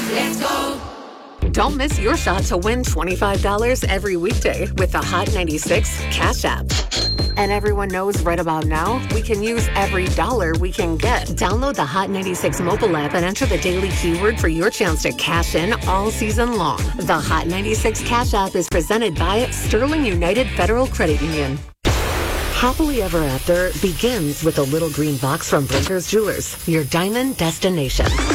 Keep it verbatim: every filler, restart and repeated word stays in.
Let's go. Don't miss your shot to win twenty-five dollars every weekday with the Hot ninety-six Cash App. And everyone knows right about now, we can use every dollar we can get. Download the Hot ninety-six mobile app and enter the daily keyword for your chance to cash in all season long. The Hot ninety-six Cash App is presented by Sterling United Federal Credit Union. Happily Ever After begins with a little green box from Breakers Jewelers, your diamond destination.